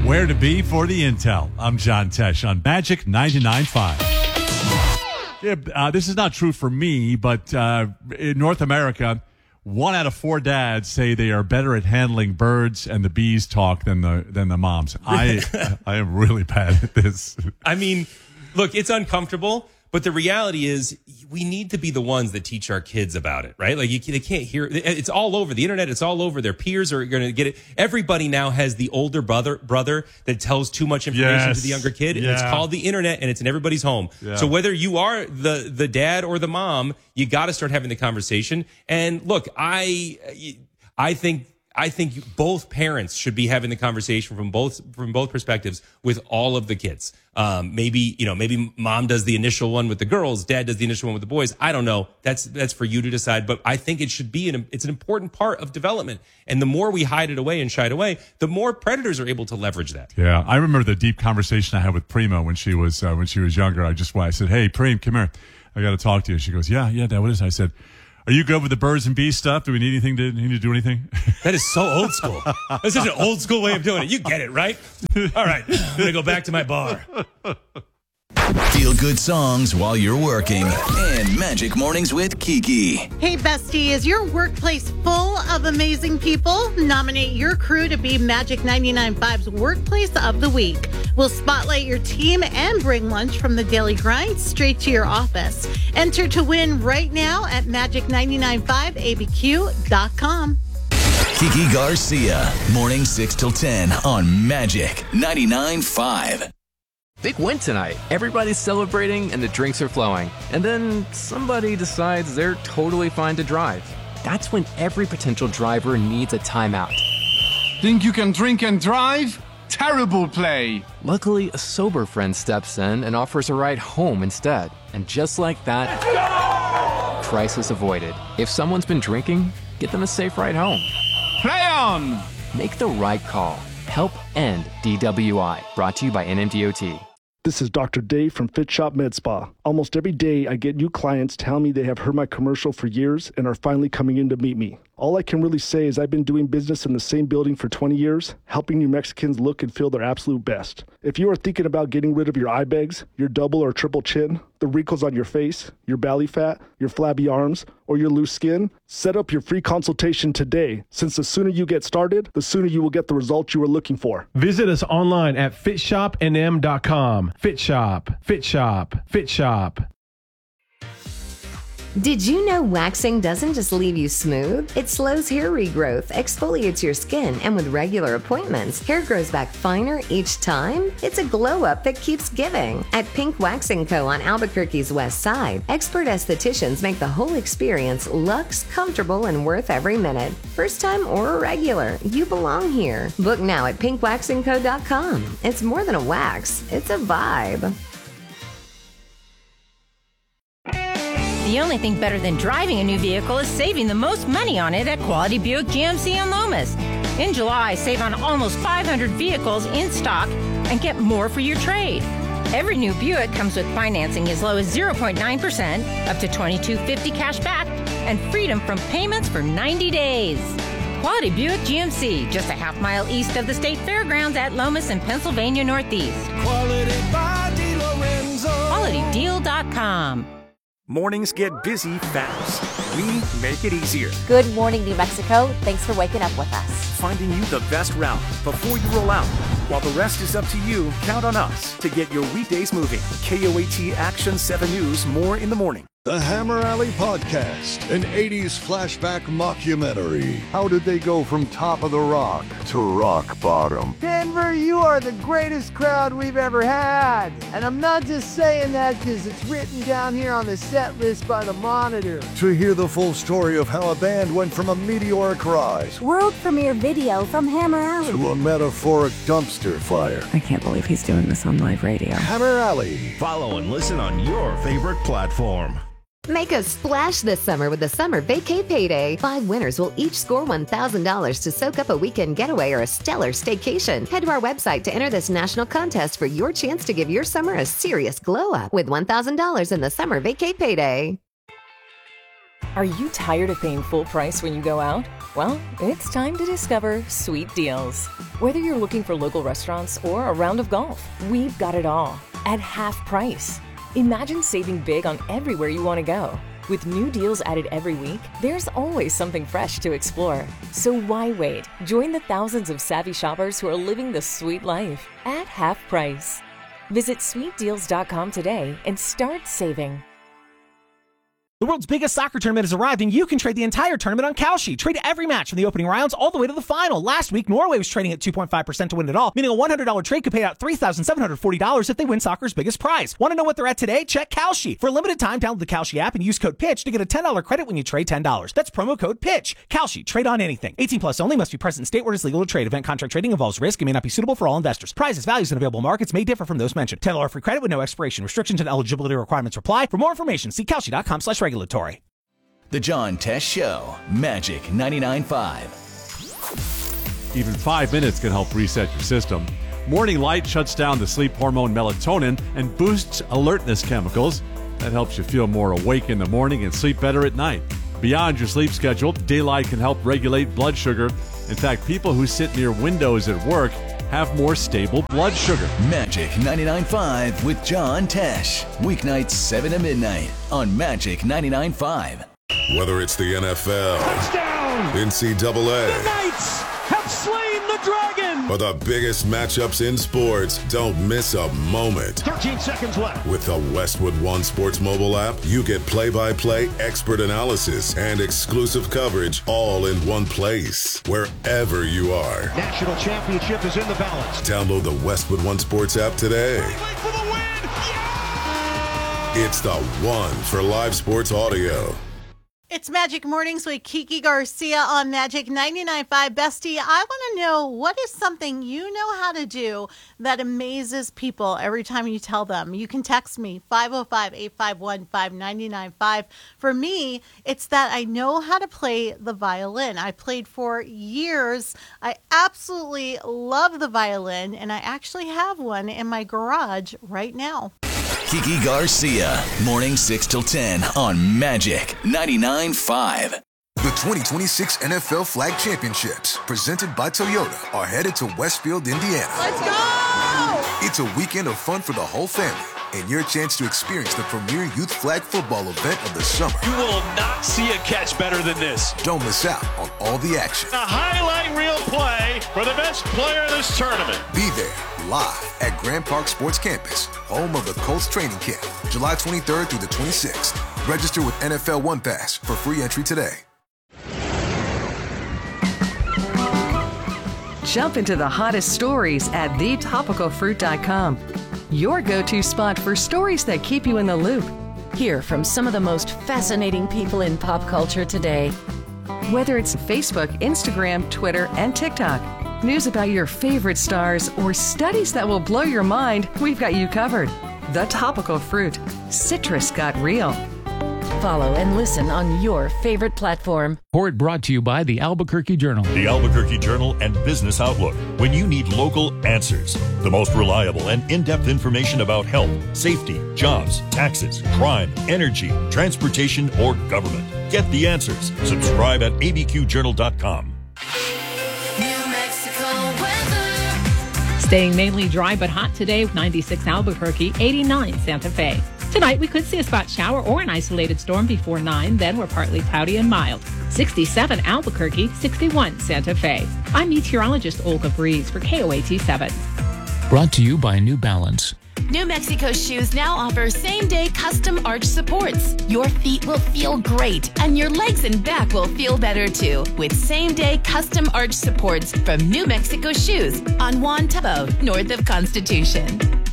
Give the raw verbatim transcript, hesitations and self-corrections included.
Where to be for the intel. I'm John Tesh on Magic ninety-nine point five. Yeah, uh, this is not true for me, but uh, in North America, one out of four dads say they are better at handling birds and the bees talk than the than the moms. I I am really bad at this. I mean, look, it's uncomfortable, but the reality is we need to be the ones that teach our kids about it, right? Like you, they can't hear it. It's all over the internet. It's all over. Their peers are going to get it. Everybody now has the older brother brother that tells too much information Yes. to the younger kid. Yeah. And it's called the internet, and it's in everybody's home. Yeah. So whether you are the the dad or the mom, you got to start having the conversation. And look, I I think. I think both parents should be having the conversation from both from both perspectives with all of the kids. Um, maybe you know, maybe mom does the initial one with the girls, dad does the initial one with the boys. I don't know. That's that's for you to decide. But I think it should be an it's an important part of development. And the more we hide it away and shy it away, the more predators are able to leverage that. Yeah, I remember the deep conversation I had with Prima when she was uh, when she was younger. I just I said, "Hey, Prim, come here. I got to talk to you." She goes, "Yeah, yeah, Dad. What is it?" I said, "Are you good with the birds and bees stuff? Do we need anything to need to do anything?" That is so old school. That's such an old school way of doing it. You get it, right? All right, I'm gonna go back to my bar. Feel good songs while you're working. And Magic Mornings with Kiki. Hey, bestie, is your workplace full of amazing people? Nominate your crew to be Magic ninety-nine point five's Workplace of the Week. We'll spotlight your team and bring lunch from the daily grind straight to your office. Enter to win right now at magic nine nine five A B Q dot com. Kiki Garcia. Morning six till ten on Magic ninety-nine point five. Big win tonight. Everybody's celebrating and the drinks are flowing. And then somebody decides they're totally fine to drive. That's when every potential driver needs a timeout. Think you can drink and drive? Terrible play. Luckily, a sober friend steps in and offers a ride home instead. And just like that, crisis avoided. If someone's been drinking, get them a safe ride home. Play on! Make the right call. Help end D W I. Brought to you by N M D O T. This is Doctor Dave from Fit Shop Med Spa. Almost every day, I get new clients tell me they have heard my commercial for years and are finally coming in to meet me. All I can really say is I've been doing business in the same building for twenty years, helping New Mexicans look and feel their absolute best. If you are thinking about getting rid of your eye bags, your double or triple chin, the wrinkles on your face, your belly fat, your flabby arms, or your loose skin, set up your free consultation today, since the sooner you get started, the sooner you will get the results you are looking for. Visit us online at fit shop n m dot com. Fit Shop, Fit Shop, Fit Shop. Did you know waxing doesn't just leave you smooth? It slows hair regrowth, exfoliates your skin, and with regular appointments, hair grows back finer each time? It's a glow up that keeps giving. At Pink Waxing Co. on Albuquerque's west side, expert estheticians make the whole experience luxe, comfortable, and worth every minute. First time or regular, you belong here. Book now at pink waxing co dot com. It's more than a wax, it's a vibe. The only thing better than driving a new vehicle is saving the most money on it at Quality Buick G M C in Lomas. In July, save on almost five hundred vehicles in stock and get more for your trade. Every new Buick comes with financing as low as zero point nine percent, up to twenty-two fifty cash back, and freedom from payments for ninety days. Quality Buick G M C, just a half mile east of the State Fairgrounds at Lomas in Pennsylvania Northeast. Quality by DeLorenzo. quality deal dot com. Mornings get busy fast. We make it easier. Good morning, New Mexico. Thanks for waking up with us. Finding you the best route before you roll out. While the rest is up to you, count on us to get your weekdays moving. K O A T Action seven News, more in the morning. The Hammer Alley Podcast, an eighties flashback mockumentary. How did they go from top of the rock to rock bottom? Denver, you are the greatest crowd we've ever had. And I'm not just saying that because it's written down here on the set list by the Monitor. To hear the full story of how a band went from a meteoric rise, world premiere video from Hammer Alley, to a metaphoric dumpster fire. I can't believe he's doing this on live radio. Hammer Alley. Follow and listen on your favorite platform. Make a splash this summer with the Summer Vacay Payday. Five winners will each score one thousand dollars to soak up a weekend getaway or a stellar staycation. Head to our website to enter this national contest for your chance to give your summer a serious glow up with one thousand dollars in the Summer Vacay Payday. Are you tired of paying full price when you go out? Well, it's time to discover Sweet Deals. Whether you're looking for local restaurants or a round of golf, we've got it all at half price. Imagine saving big on everywhere you want to go. With new deals added every week, there's always something fresh to explore. So why wait? Join the thousands of savvy shoppers who are living the sweet life at half price. Visit sweet deals dot com today and start saving. The world's biggest soccer tournament has arrived, and you can trade the entire tournament on Kalshi. Trade every match from the opening rounds all the way to the final. Last week, Norway was trading at two point five percent to win it all, meaning a one hundred dollars trade could pay out three thousand seven hundred forty dollars if they win soccer's biggest prize. Want to know what they're at today? Check Kalshi. For a limited time, download the Kalshi app and use code PITCH to get a ten dollars credit when you trade ten dollars. That's promo code PITCH. Kalshi. Trade on anything. eighteen plus only. Must be present in state where it's legal to trade. Event contract trading involves risk and may not be suitable for all investors. Prizes, values, and available markets may differ from those mentioned. ten dollars free credit with no expiration. Restrictions and eligibility requirements apply. For more information, see kalshi dot com slash regulatory. The John Tesh Show, Magic ninety-nine point five. Even five minutes can help reset your system. Morning light shuts down the sleep hormone melatonin and boosts alertness chemicals. That helps you feel more awake in the morning and sleep better at night. Beyond your sleep schedule, daylight can help regulate blood sugar. In fact, people who sit near windows at work have more stable blood sugar. Magic ninety-nine point five with John Tesh. Weeknights seven to midnight on Magic ninety-nine point five. Whether it's the N F L, touchdown, N C double A, the Knights have slain the dragon, or the biggest matchups in sports, don't miss a moment. thirteen seconds left. With the Westwood One Sports mobile app, you get play-by-play, expert analysis, and exclusive coverage all in one place, wherever you are. National championship is in the balance. Download the Westwood One Sports app today. For the win. Yeah! It's the one for live sports audio. It's Magic Mornings with Kiki Garcia on Magic ninety-nine point five. Bestie, I want to know, what is something you know how to do that amazes people every time you tell them? You can text me, five oh five, eight five one, five nine nine five. For me, it's that I know how to play the violin. I played for years. I absolutely love the violin, and I actually have one in my garage right now. Kiki Garcia, morning six till ten on Magic ninety-nine point five. The twenty twenty-six N F L Flag Championships, presented by Toyota, are headed to Westfield, Indiana. Let's go! It's a weekend of fun for the whole family, and your chance to experience the premier youth flag football event of the summer. You will not see a catch better than this. Don't miss out on all the action. A highlight reel play for the best player in this tournament. Be there live at Grand Park Sports Campus, home of the Colts training camp, July twenty-third through the twenty-sixth. Register with N F L One Pass for free entry today. Jump into the hottest stories at the topical fruit dot com. Your go-to spot for stories that keep you in the loop. Hear from some of the most fascinating people in pop culture today. Whether it's Facebook, Instagram, Twitter, and TikTok, news about your favorite stars, or studies that will blow your mind, we've got you covered. The Topical Fruit. Citrus got real. Follow and listen on your favorite platform. Report brought to you by the Albuquerque Journal. The Albuquerque Journal and Business Outlook. When you need local answers, the most reliable and in-depth information about health, safety, jobs, taxes, crime, energy, transportation, or government. Get the answers. Subscribe at A B Q journal dot com. Staying mainly dry but hot today, ninety-six Albuquerque, eighty-nine Santa Fe. Tonight, we could see a spot shower or an isolated storm before nine, then we're partly cloudy and mild. sixty-seven Albuquerque, sixty-one Santa Fe. I'm meteorologist Olga Breeze for K O A T seven. Brought to you by New Balance. New Mexico Shoes now offer same-day custom arch supports. Your feet will feel great, and your legs and back will feel better too, with same-day custom arch supports from New Mexico Shoes on Juan Tabo, north of Constitution.